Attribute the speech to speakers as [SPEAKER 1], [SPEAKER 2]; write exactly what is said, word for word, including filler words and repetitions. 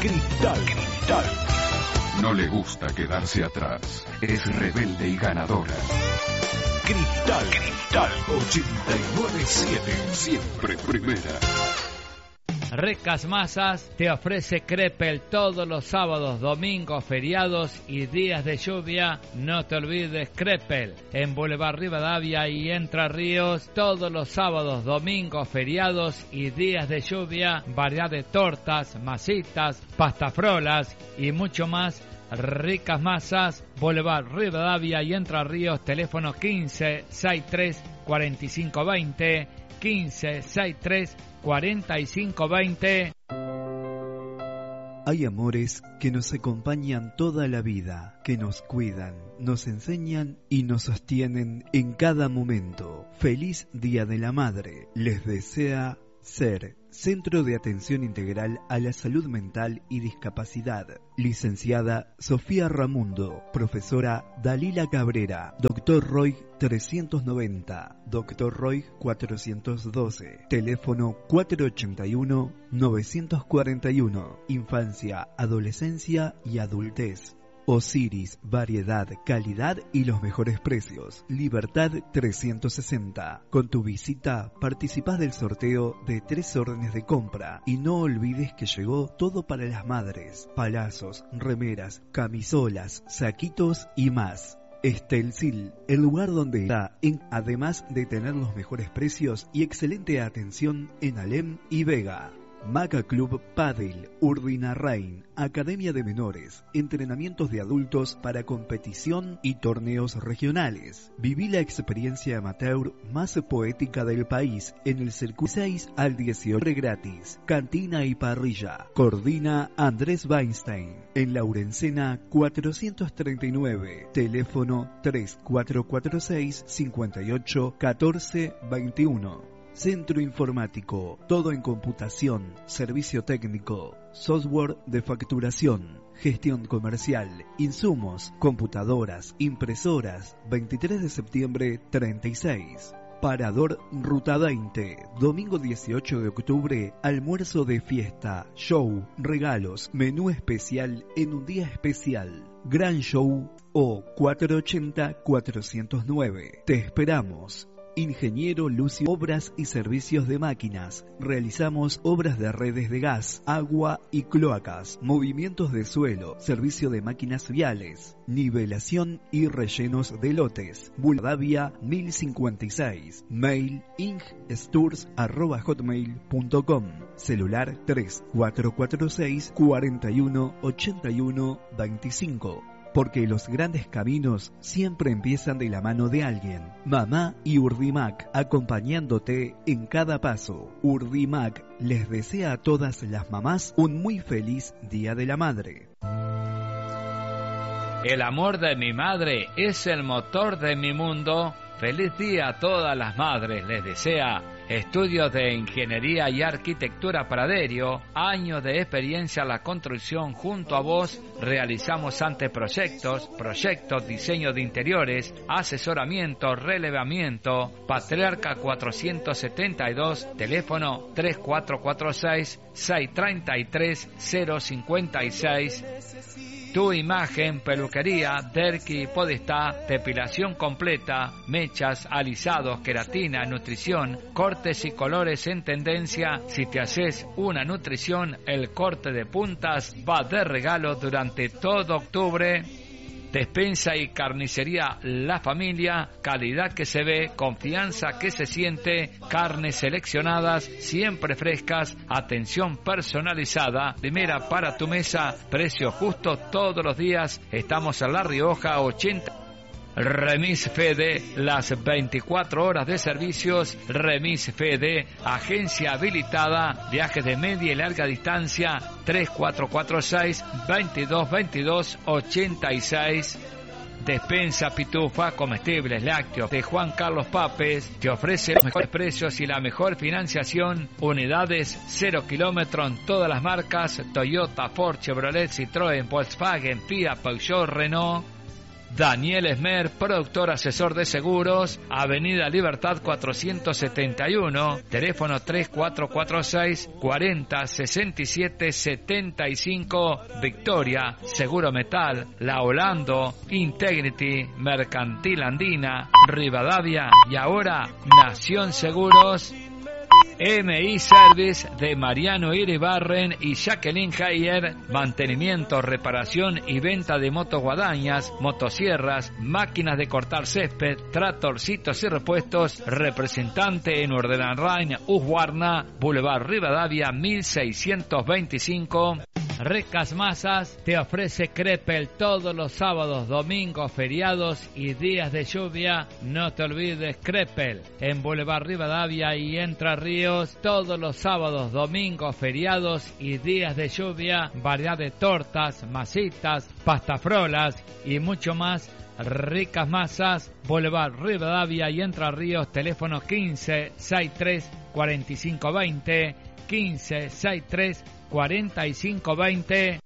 [SPEAKER 1] Cristal, Cristal.
[SPEAKER 2] No le gusta quedarse atrás. Es rebelde y ganadora.
[SPEAKER 1] Cristal, Cristal. ochenta y nueve punto siete.
[SPEAKER 2] Siempre primera.
[SPEAKER 3] Ricas Masas te ofrece Crepel todos los sábados, domingos, feriados y días de lluvia. No te olvides Crepel en Boulevard Rivadavia y Entre Ríos todos los sábados, domingos, feriados y días de lluvia. Variedad de tortas, masitas, pastafrolas y mucho más. Ricas Masas, Boulevard Rivadavia y Entre Ríos, teléfono quince sesenta y tres cuarenta y cinco veinte, quince sesenta y tres cuarenta y cinco veinte.
[SPEAKER 4] Hay amores que nos acompañan toda la vida, que nos cuidan, nos enseñan y nos sostienen en cada momento. Feliz Día de la Madre. Les desea SER, Centro de Atención Integral a la Salud Mental y Discapacidad. Licenciada Sofía Ramundo, profesora Dalila Cabrera, doctor Roy trescientos noventa, doctor Roy cuatrocientos doce, teléfono cuatrocientos ochenta y uno, novecientos cuarenta y uno, infancia, adolescencia y adultez. Osiris, variedad, calidad y los mejores precios. Libertad trescientos sesenta. Con tu visita participás del sorteo de tres órdenes de compra. Y no olvides que llegó todo para las madres. Palazos, remeras, camisolas, saquitos y más. Estelcil, el lugar donde está, en, además de tener los mejores precios y excelente atención en Alem y Vega. Maca Club Padel, Urdinarrain, Academia de Menores, entrenamientos de adultos para competición y torneos regionales. Viví la experiencia amateur más poética del país en el circuito seis al dieciocho gratis. Cantina y parrilla. Coordina Andrés Weinstein. En Laurencena cuatrocientos treinta y nueve. Teléfono tres cuatro cuatro seis, cinco ocho uno cuatro dos uno. Centro Informático, todo en computación, servicio técnico, software de facturación, gestión comercial, insumos, computadoras, impresoras, veintitrés de septiembre treinta y seis. Parador Ruta veinte, domingo dieciocho de octubre, almuerzo de fiesta, show, regalos, menú especial en un día especial, gran show o cuatrocientos ochenta, cuatrocientos nueve. Te esperamos. Ingeniero Lucio, obras y servicios de máquinas. Realizamos obras de redes de gas, agua y cloacas, movimientos de suelo, servicio de máquinas viales, nivelación y rellenos de lotes. Boulevard mil cincuenta y seis. Mail ingsturs arroba hotmail punto com. Celular tres cuatro cuatro seis, cuatro uno ocho uno dos cinco. Porque los grandes caminos siempre empiezan de la mano de alguien. Mamá y Urdimac, acompañándote en cada paso. Urdimac les desea a todas las mamás un muy feliz Día de la Madre.
[SPEAKER 3] El amor de mi madre es el motor de mi mundo. Feliz día a todas las madres, les desea Estudios de Ingeniería y Arquitectura Praderio, años de experiencia en la construcción junto a vos. Realizamos anteproyectos, proyectos, diseño de interiores, asesoramiento, relevamiento. Patriarca cuatrocientos setenta y dos, teléfono tres cuatro cuatro seis, seis tres tres, cero cinco seis. Tu imagen, peluquería, Derki Podestá, depilación completa, mechas, alisados, queratina, nutrición, cortes y colores en tendencia. Si te haces una nutrición, el corte de puntas va de regalo durante todo octubre. Despensa y carnicería La Familia, calidad que se ve, confianza que se siente, carnes seleccionadas, siempre frescas, atención personalizada, primera para tu mesa, precio justo todos los días. Estamos en La Rioja ochenta. Remis Fede, las veinticuatro horas de servicios. Remis Fede, agencia habilitada, viajes de media y larga distancia. Tres cuatro cuatro seis, veintidós veintidós ochenta y seis. Despensa Pitufa, comestibles, lácteos de Juan Carlos Papes, te ofrece los mejores precios y la mejor financiación. Unidades cero kilómetros en todas las marcas: Toyota, Ford, Chevrolet, Citroën, Volkswagen, Fiat, Peugeot, Renault. Daniel Esmer, productor asesor de seguros, Avenida Libertad cuatrocientos setenta y uno, teléfono tres cuatro cuatro seis, cuarenta, sesenta y siete, setenta y cinco, Victoria, Seguro Metal, La Holando, Integrity, Mercantil Andina, Rivadavia y ahora Nación Seguros. M I Service de Mariano Iribarren y Jacqueline Hayer, mantenimiento, reparación y venta de motos guadañas, motosierras, máquinas de cortar césped, tractorcitos y repuestos, representante en Urdenarrain, Ushuarna, Boulevard Rivadavia mil seiscientos veinticinco. Ricas Masas te ofrece Crepel todos los sábados, domingos, feriados y días de lluvia. No te olvides Crepel en Boulevard Rivadavia y Entre Ríos todos los sábados, domingos, feriados y días de lluvia. Variedad de tortas, masitas, pastafrolas y mucho más. Ricas Masas, Boulevard Rivadavia y Entre Ríos, teléfono quince, sesenta y tres, cuarenta y cinco veinte, quince, sesenta y tres, cuarenta y cinco veinte.